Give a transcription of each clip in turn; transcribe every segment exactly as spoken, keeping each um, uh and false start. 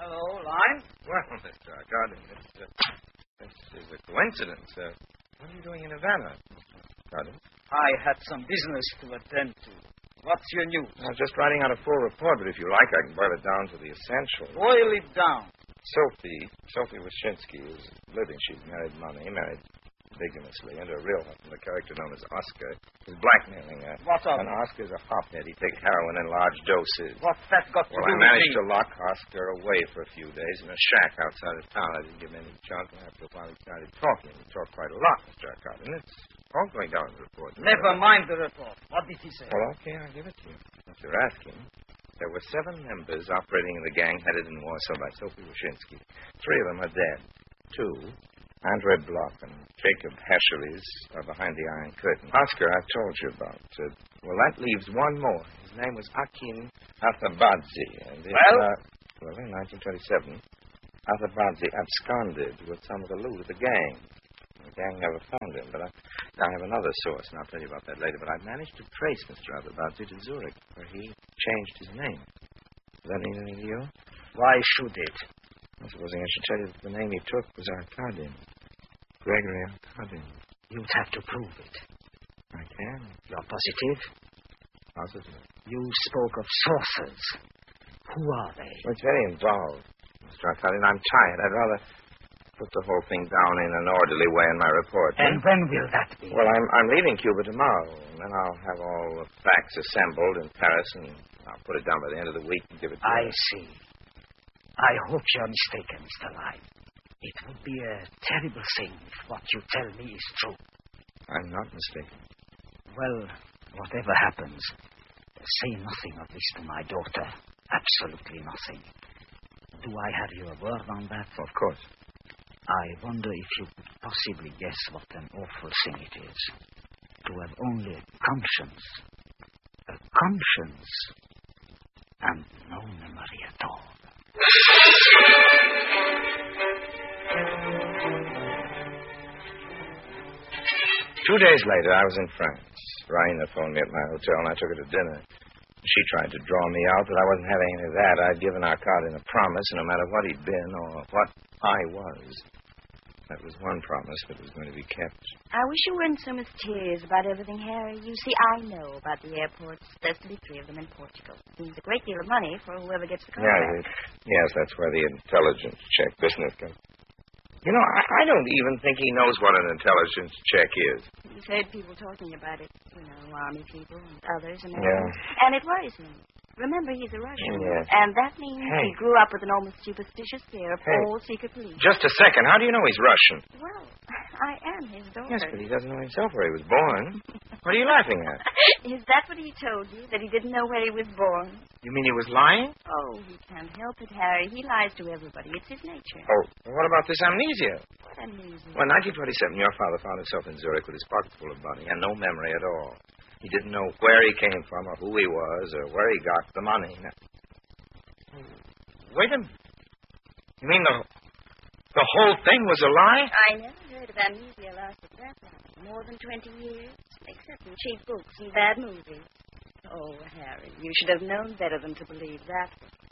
Hello, Lime. Well, Mister Arkadin, this, uh, this is a coincidence. Uh, what are you doing in Havana, Mister Arkadin? I had some business to attend to. What's your news? I'm just writing out a full report, but if you like, I can boil it down to the essential. Boil it down. Sophie, Sophie Wyszynski is living. She's married money, married bigamously, and her real husband, the character known as Oscar, is blackmailing her. What of And it? Oscar's a hophead. He takes heroin in large doses. What's that got to Well, do I with managed me? to lock Oscar away for a few days in a shack outside of town. I didn't give him any chance, and after a while he started talking. He talked quite a lot, Mister Arkadin. It's all going down in the report. Never mind the report. What did he say? Well, okay, I'll give it to you. If you're asking, there were seven members operating in the gang headed in Warsaw by Sophie Wyszynski. Three of them are dead. Two, Andre Bloch and Jacob Heschelies, are behind the Iron Curtain. Oscar, I've told you about. Uh, well, that leaves one more. His name was Akin Athabadze. And it, Well? Uh, well, in nineteen twenty-seven, Athabadze absconded with some of the loot of the gang. The gang never found him, but I, I have another source, and I'll tell you about that later. But I've managed to trace Mister Athabadze to Zurich, where he changed his name. Does that mean anything to you? Why should it? Well, supposing I should tell you that the name he took was Arkadin. Gregory Arkadin. You'd have to prove it. I can. You're positive? Positive. You spoke of sources. Who are they? Well, it's very involved, Mister Arkadin. I'm tired. I'd rather put the whole thing down in an orderly way in my report. And when will that be? Well, I'm I'm leaving Cuba tomorrow, and then I'll have all the facts assembled in Paris, and I'll put it down by the end of the week and give it to I you. see. I hope you're mistaken, Mister Lime. It would be a terrible thing if what you tell me is true. I'm not mistaken. Well, whatever happens, say nothing of this to my daughter. Absolutely nothing. Do I have your word on that? Of course. I wonder if you could possibly guess what an awful thing it is. To have only a conscience. A conscience. And no memory at all. Two days later, I was in France. Raina phoned me at my hotel, and I took her to dinner. She tried to draw me out, but I wasn't having any of that. I'd given Arkadin a promise, no matter what he'd been or what I was. That was one promise that was going to be kept. I wish you weren't so mysterious about everything, Harry. You see, I know about the airports. There's to be three of them in Portugal. It means a great deal of money for whoever gets the contract. Yeah, it, yes, that's where the intelligence check business comes. You know, I, I don't even think he knows what an intelligence check is. He's heard people talking about it. You know, army people and others. And, Yeah. and it worries me. Remember, he's a Russian. Yes. And that means Hey. he grew up with an almost superstitious fear of Hey. all secret police. Just a second. How do you know he's Russian? Well, I am his daughter. Yes, but he doesn't know himself where he was born. What are you laughing at? Is that what he told you, that he didn't know where he was born? You mean he was lying? Oh, he can't help it, Harry. He lies to everybody. It's his nature. Oh, what about this amnesia? What amusing. Well, in nineteen twenty-seven, your father found himself in Zurich with his pockets full of money and no memory at all. He didn't know where he came from or who he was or where he got the money. Now, wait a minute. You mean the, the whole thing was a lie? I never heard of amnesia lasted that long. More than twenty years. Except in cheap books and bad movies. Oh, Harry, you should have known better than to believe that.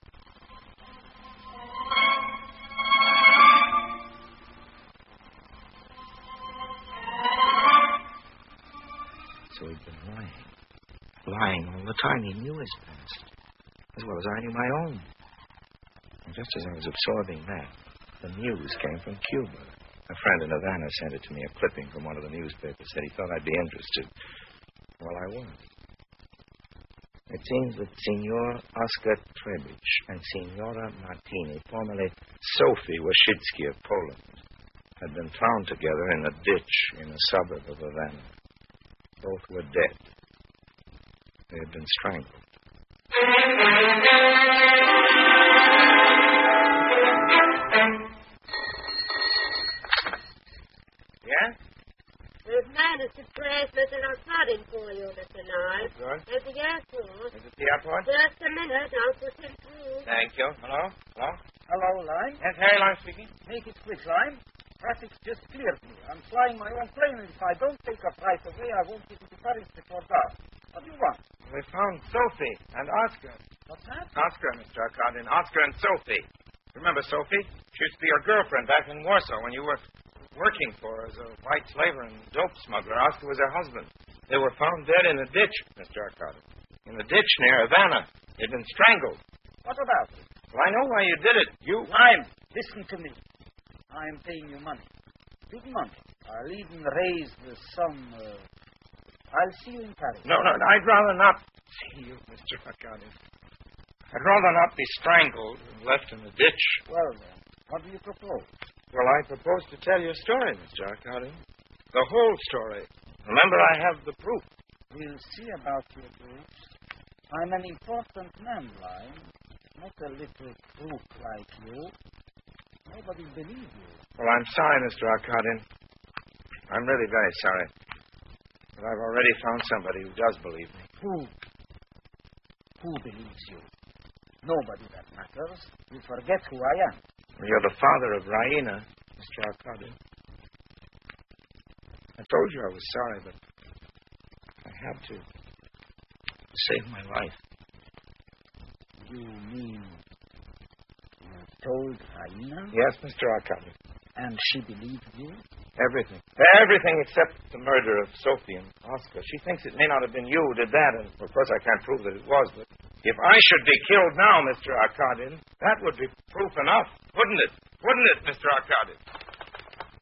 So he'd been lying. Lying all the time. He knew his past, as well as I knew my own. And just as I was absorbing that, the news came from Cuba. A friend in Havana sent it to me, a clipping from one of the newspapers. Said he thought I'd be interested. Well, I was. It seems that Signor Oscar Trebich and Signora Martini, formerly Sophie Wyszynski of Poland, had been found together in a ditch in a suburb of Havana. Both were dead. They had been strangled. Yeah? We've managed to trace Mister Arkadin for you, Mister Nye. Good. At the airport. Is it the airport? Just a minute. I'll put him through. Thank you. Hello? Hello? Hello, Lime. Yes, Harry Lime speaking. Make it quick, Lime. Traffic's just cleared me. I'm flying my own plane, and if I don't take up right away, I won't get into Paris before dark. What do you want? We found Sophie and Oscar. What's that? Oscar, Mister Arkadin. Oscar and Sophie. Remember Sophie? She used to be your girlfriend back in Warsaw when you were working for her as a white slaver and dope smuggler. Oscar was her husband. They were found dead in a ditch, Mister Arcadi. In a ditch near Havana. They'd been strangled. What about it? Well, I know why you did it. You... I'm... Listen to me. I'm paying you money. Big money. I'll even raise the sum. Uh, I'll see you in Paris. No, no, I'd rather not see you, Mister Arcadi. I'd rather not be strangled and left in the ditch. Well, then, what do you propose? Well, I propose to tell you a story, Mister Arcadi. The whole story. Remember, I have the proof. We'll see about your proofs. I'm an important man, Blind. Not a little crook like you. Nobody believes you. Well, I'm sorry, Mister Arcadi. I'm really very sorry. But I've already found somebody who does believe me. Who? Who believes you? Nobody that matters. You forget who I am. You're the father of Raina, Mister Arcadi. I told you I was sorry, but I had to save my life. You mean you told Raina? Yes, Mister Arcadi. And she believed you? Everything. Everything except the murder of Sophie and Oscar. She thinks it may not have been you who did that, and of course I can't prove that it was, but if I should be killed now, Mister Arcadi, that would be proof enough, wouldn't it? Wouldn't it, Mister Arcadi?